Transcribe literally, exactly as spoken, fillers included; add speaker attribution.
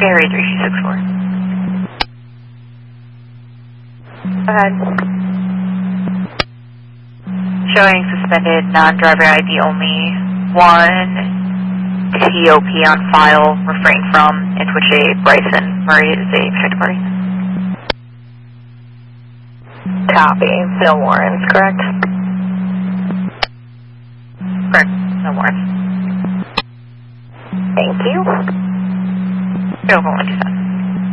Speaker 1: Area three two six four.
Speaker 2: Go ahead.
Speaker 1: Showing suspended non-driver I D only. One T O P on file, refrain from, into which a Bryson Murray is a protected party.
Speaker 2: Copy. No warrants, correct?
Speaker 1: Correct. No warrants.
Speaker 2: Thank you.
Speaker 1: Go for one two seven.